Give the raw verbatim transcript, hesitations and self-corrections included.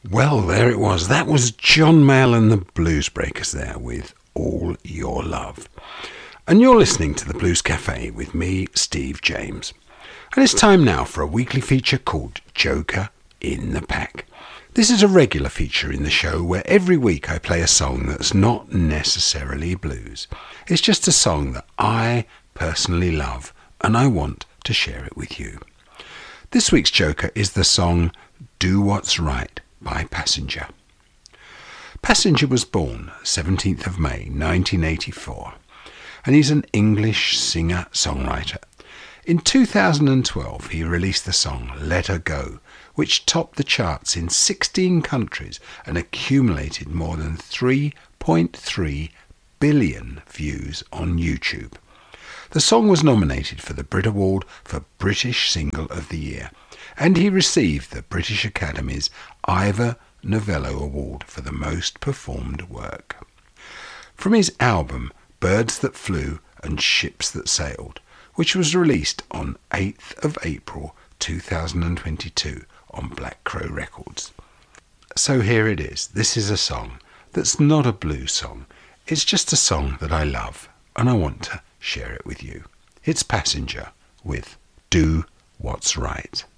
Well, there it was. That was John Mayall and the Blues Breakers there with All Your Love. And you're listening to the Blues Cafe with me, Steve James. And it's time now for a weekly feature called Joker in the Pack. This is a regular feature in the show where every week I play a song that's not necessarily blues. It's just a song that I personally love and I want to share it with you. This week's Joker is the song Do What's Right by Passenger. Passenger was born seventeenth of May nineteen eighty-four and he's an English singer-songwriter. In two thousand twelve he released the song Let Her Go, which topped the charts in sixteen countries and accumulated more than three point three billion views on YouTube. The song was nominated for the Brit Award for British Single of the Year, and he received the British Academy's Ivor Novello Award for the most performed work. From his album Birds That Flew and Ships That Sailed, which was released on eighth of April two thousand twenty-two on Black Crow Records. So here it is. This is a song that's not a blues song. It's just a song that I love and I want to share it with you. It's Passenger with Do What's Right.